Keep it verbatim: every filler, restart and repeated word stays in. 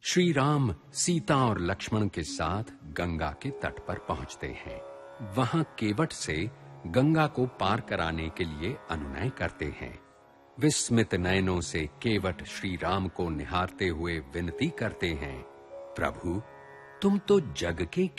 श्री राम सीता और लक्ष्मण के साथ गंगा के तट पर पहुंचते हैं। वहां केवट से गंगा को पार कराने के लिए अनुनय करते हैं। विस्मित नयनों से केवट श्री राम को निहारते हुए विनती करते हैं, प्रभु, तुम तो जग के